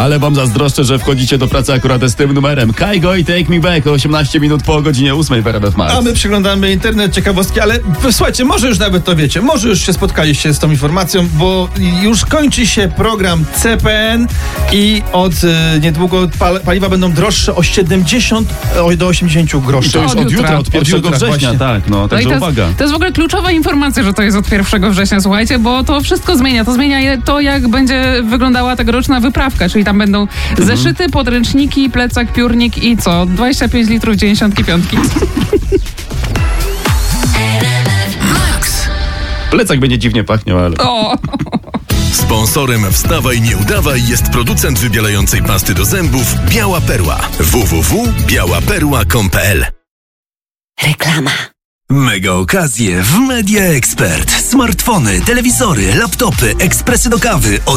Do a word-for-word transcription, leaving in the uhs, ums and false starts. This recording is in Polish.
Ale wam zazdroszczę, że wchodzicie do pracy akurat z tym numerem. Kaigo i Take Me Back, osiemnaście minut po godzinie ósmej w R M F Max. A my przeglądamy internet, ciekawostki, ale słuchajcie, może już nawet to wiecie, może już się spotkaliście z tą informacją, bo już kończy się program C P N i od y, niedługo pal- paliwa będą droższe o siedemdziesiąt o, do osiemdziesiąt groszy. I to już Od od jutra, jutra, od pierwszego od jutra, września, właśnie. tak, no, No i także to, jest, uwaga. to jest w ogóle kluczowa informacja, że to jest od pierwszego września, słuchajcie, bo to wszystko zmienia. To zmienia je- to, jak będzie wyglądała tegoroczna wyprawka, czyli tam będą zeszyty, podręczniki, plecak, piórnik i co? dwadzieścia pięć litrów dziewięćdziesiątki piątki. Plecak będzie dziwnie pachniał, ale... O! Sponsorem Wstawaj Nie Udawaj jest producent wybielającej pasty do zębów Biała Perła. w w w kropka biała perła kropka com kropka p l. Reklama. Mega okazje w Media Expert. Smartfony, telewizory, laptopy, ekspresy do kawy.